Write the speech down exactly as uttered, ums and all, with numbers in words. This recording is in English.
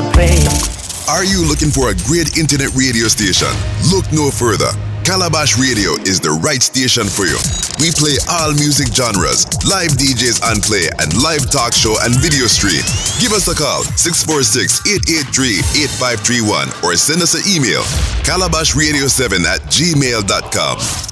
pray. Are you looking for a great internet radio station? Look no further. Calabash Radio is the right station for you. We play all music genres, live D Js on play, and live talk show and video stream. Give us a call, six four six, eight eight three, eight five three one, or send us an email, calabash radio seven at gmail dot com.